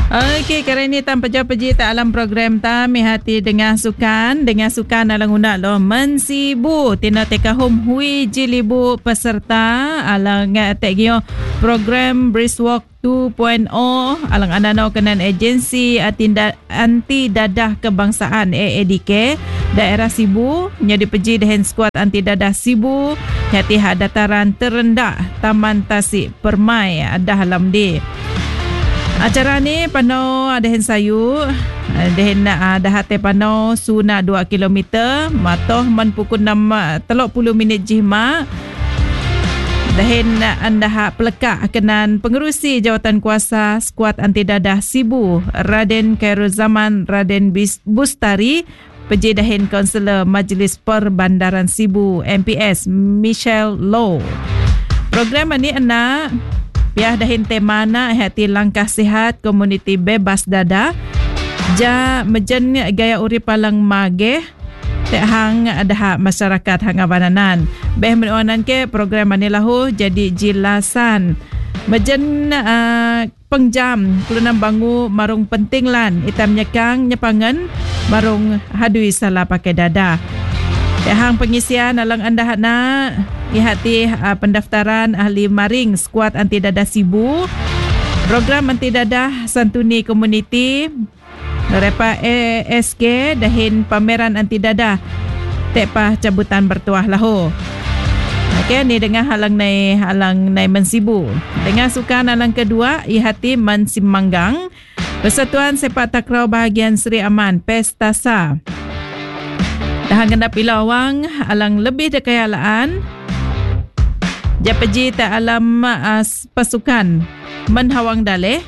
Okey, kali ini tanpa jawab peji tak alam program kami hati dengan sukan alang undak lo mensibu tina teka home hui jilibu peserta alang tekio program Briswalk 2.0 alang anano kenan agensi anti dadah kebangsaan AADK daerah Sibu nyadi peji dehen skuad anti dadah Sibu hati dataran terendah Taman Tasik Permai dalam di acara ni pano dehen sayu dehen dah hati pano suna 2 kilometer matoh man pukul 6:30 minit jihma dehen anda pelekak kenan pengerusi jawatan kuasa skuad anti dadah Sibu Raden Khairul Zaman Raden Bustari peji dehen kaunselor Majlis Perbandaran Sibu MPS Michelle Low. Program ni anak biah dahin temana hati langkah sihat komuniti bebas dadah ja mejen gaya urip palang mageh te hang ada masyarakat hang abananan beh menawanan ke program ni lahu jadi jilasan mejen pengjam kulunam bangu marung penting lan itam nyekang nyepangan marung hadui salah pakai dadah te hang pengisian alang anda hana ihati pendaftaran ahli maring skuad anti dadah Sibu program anti dadah santuni komuniti Repa ASK dahin pameran anti dadah tekpah cabutan bertuah lahu. Okey ni dengan halang nai mensibu dengan sukan alang kedua ihati Mansimanggang Persatuan Sepak Takraw Bahagian Seri Aman Pestasa dah gendap pilawang alang lebih dekayalaan Japeji tak alam pasukan menhawang daleh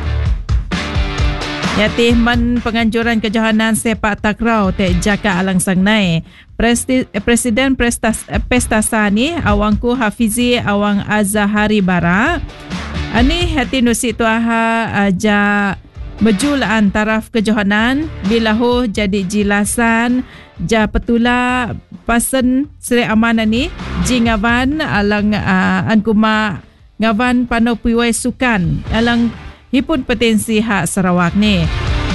yatih men penganjuran kejohanan sepak takraw te jaka alang sangnai Presiden Pestasa ni awangku Hafizi Awang Azahari Bara ani hati nusi tuaha aja mejulaan taraf kejohanan bilahu jadi jilasan ja petula pasen Seri Aman ni jingawan alang ankuma ngawan pano piwai sukan alang hipun potensi hak Sarawak ni.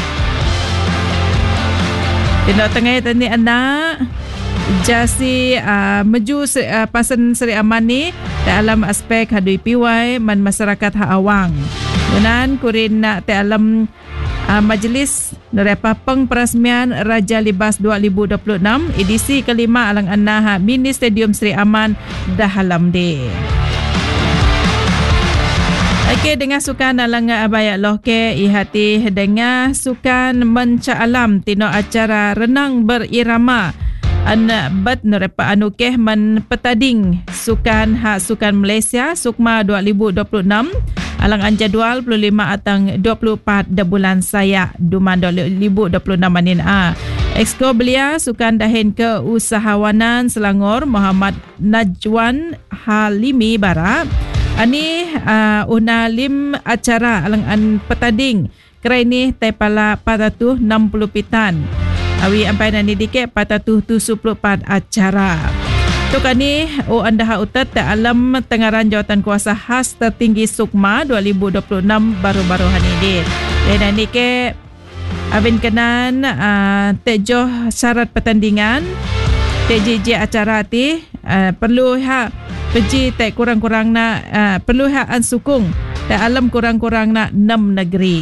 Tindak tengah tadi anak jasi meju pasen Seri Aman ni dalam aspek hadui piwai man masyarakat hak awang. Menan kurin nak dalam Majlis Nerepa Pengperasmian Raja Libas 2026 edisi kelima alang anah Mini Stadium Seri Aman Dahalam de. Okey dengan sukan alang abayak loh ke ihati dengan sukan menca alam tino acara renang berirama bat nerepa anukeh men petading sukan Malaysia Sukma 2026 alang jadual 25 atang 24 de bulan Sayak Duman 2026 manin Exco belia sukan dahin ke usahawanan Selangor Muhammad Najwan Halimi Bara ani unalim acara alang petading kerai ni taipala 460 pitan awi ampai nani dike 474 acara tuk ani anda utat alam tengaran jawatan kuasa khas tertinggi Sukma 2026 baru-baru hani di dan ni ke abin kenan tejoh syarat pertandingan TJJ acara ti perlu peji tak kurang-kurang nak perlu an sukung tak alam kurang-kurang nak 6 negeri.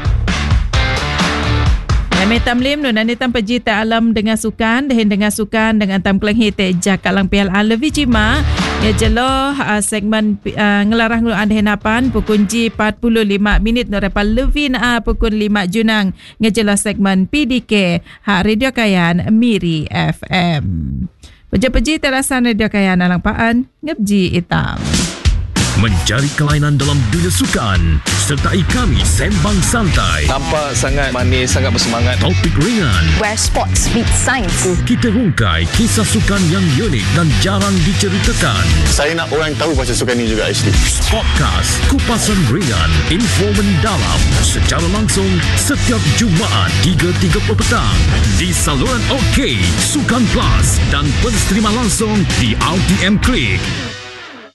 Kami tamlim nun ani tam peji tak alam dengan sukan dengan tam kelenghi te jakalang PLA Levi Cima ya jelo segmen ngelarang lu ande napan pukul 45 minit norepa Levi na pukul 5 Junang ngejelo segmen PDK hak Radio Kayan Miri FM. Peji terasan Radio Kayan alang paan ngebji hitam. Mencari kelainan dalam dunia sukan. Sertai kami sembang santai. Nampak sangat manis, sangat bersemangat. Topik ringan. Where sports meet science. Kita hungkai kisah sukan yang unik dan jarang diceritakan. Saya nak orang tahu pasal sukan ini juga actually. Podcast Kupasan Ringan, info mendalam secara langsung setiap Jumaat 3.30 petang di saluran OK, Sukan Plus dan pensterima langsung di RTM Klik.